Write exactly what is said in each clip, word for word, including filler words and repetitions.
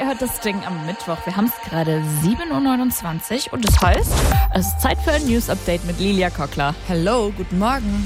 hört das Ding am Mittwoch. Wir haben es gerade sieben Uhr neunundzwanzig und das heißt, es ist Zeit für ein News-Update mit Lilia Kockler. Hallo, guten Morgen.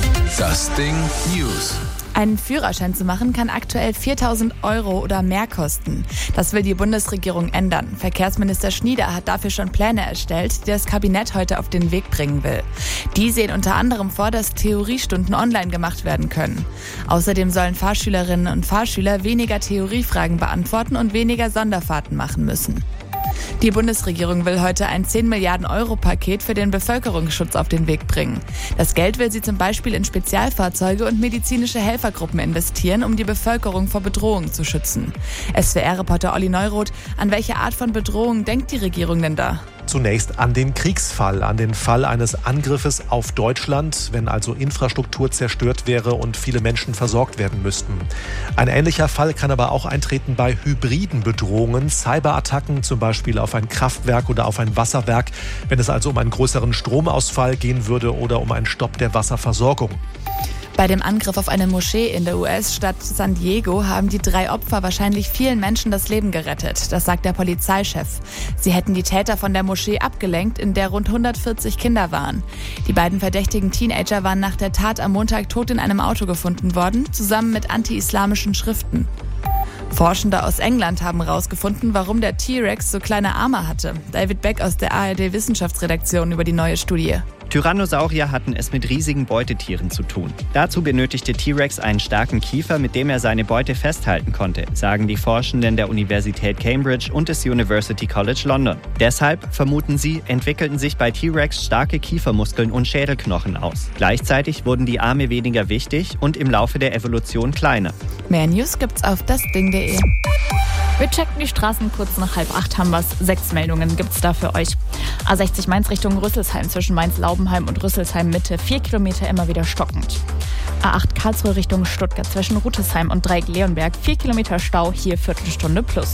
Das Ding News. Einen Führerschein zu machen kann aktuell viertausend Euro oder mehr kosten. Das will die Bundesregierung ändern. Verkehrsminister Schnieder hat dafür schon Pläne erstellt, die das Kabinett heute auf den Weg bringen will. Die sehen unter anderem vor, dass Theoriestunden online gemacht werden können. Außerdem sollen Fahrschülerinnen und Fahrschüler weniger Theoriefragen beantworten und weniger Sonderfahrten machen müssen. Die Bundesregierung will heute ein zehn Milliarden Euro Paket für den Bevölkerungsschutz auf den Weg bringen. Das Geld will sie zum Beispiel in Spezialfahrzeuge und medizinische Helfergruppen investieren, um die Bevölkerung vor Bedrohungen zu schützen. S W R-Reporter Olli Neuroth, an welche Art von Bedrohung denkt die Regierung denn da? Zunächst an den Kriegsfall, an den Fall eines Angriffes auf Deutschland, wenn also Infrastruktur zerstört wäre und viele Menschen versorgt werden müssten. Ein ähnlicher Fall kann aber auch eintreten bei hybriden Bedrohungen, Cyberattacken zum Beispiel auf ein Kraftwerk oder auf ein Wasserwerk, wenn es also um einen größeren Stromausfall gehen würde oder um einen Stopp der Wasserversorgung. Bei dem Angriff auf eine Moschee in der U S-Stadt San Diego haben die drei Opfer wahrscheinlich vielen Menschen das Leben gerettet. Das sagt der Polizeichef. Sie hätten die Täter von der Moschee abgelenkt, in der rund hundertvierzig Kinder waren. Die beiden verdächtigen Teenager waren nach der Tat am Montag tot in einem Auto gefunden worden, zusammen mit anti-islamischen Schriften. Forschende aus England haben herausgefunden, warum der T-Rex so kleine Arme hatte. David Beck aus der A R D-Wissenschaftsredaktion über die neue Studie. Tyrannosaurier hatten es mit riesigen Beutetieren zu tun. Dazu benötigte T-Rex einen starken Kiefer, mit dem er seine Beute festhalten konnte, sagen die Forschenden der Universität Cambridge und des University College London. Deshalb, vermuten sie, entwickelten sich bei T-Rex starke Kiefermuskeln und Schädelknochen aus. Gleichzeitig wurden die Arme weniger wichtig und im Laufe der Evolution kleiner. Mehr News gibt's auf das Ding punkt de. Wir checken die Straßen kurz nach halb acht, haben was. Sechs Meldungen gibt's da für euch. A sechzig Mainz Richtung Rüsselsheim zwischen Mainz-Laubenheim und Rüsselsheim Mitte. Vier Kilometer immer wieder stockend. A acht Karlsruhe Richtung Stuttgart zwischen Rutesheim und Dreieck-Leonberg. Vier Kilometer Stau, hier Viertelstunde plus.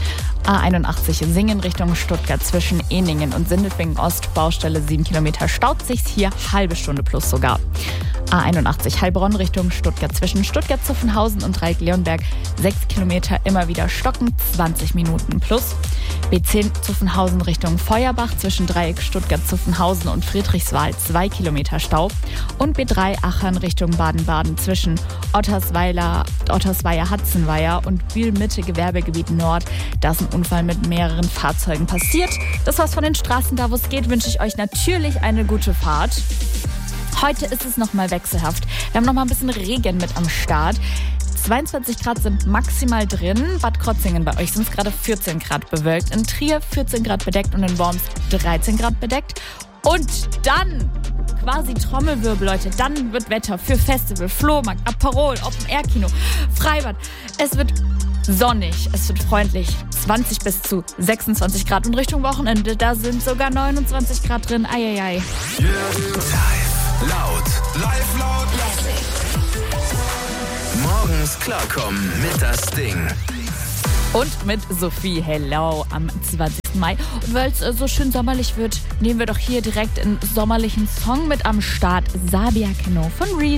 A einundachtzig Singen Richtung Stuttgart zwischen Ehningen und Sindelfingen Ost. Baustelle sieben Kilometer, staut sich's hier halbe Stunde plus sogar. A einundachtzig Heilbronn Richtung Stuttgart zwischen Stuttgart-Zuffenhausen und Dreieck-Leonberg. sechs Kilometer immer wieder stockend, zwanzig Minuten plus. B zehn Zuffenhausen Richtung Feuerbach zwischen Dreieck Stuttgart-Zuffenhausen und Friedrichswald zwei Kilometer Stau. Und B drei Achern Richtung Baden-Baden zwischen Ottersweiler, Ottersweier-Hatzenweier und Bühl-Mitte Gewerbegebiet Nord. Da ist ein Unfall mit mehreren Fahrzeugen passiert. Das war's von den Straßen. Da wo es geht, wünsche ich euch natürlich eine gute Fahrt. Heute ist es nochmal wechselhaft. Wir haben nochmal ein bisschen Regen mit am Start. zweiundzwanzig Grad sind maximal drin. Bad Krotzingen, bei euch sind es gerade vierzehn Grad bewölkt. In Trier vierzehn Grad bedeckt und in Worms dreizehn Grad bedeckt. Und dann quasi Trommelwirbel, Leute. Dann wird Wetter für Festival, Flohmarkt, Aperol, Open-Air-Kino, Freibad. Es wird sonnig, es wird freundlich. zwanzig bis zu sechsundzwanzig Grad. Und Richtung Wochenende, da sind sogar neunundzwanzig Grad drin. Eieiei. Live laut, live laut, lässig. Morgens klarkommen mit das Ding. Und mit Sophie Hello am zwanzigsten Mai. Und weil es so schön sommerlich wird, nehmen wir doch hier direkt einen sommerlichen Song mit am Start. Sabia Keno von Reese.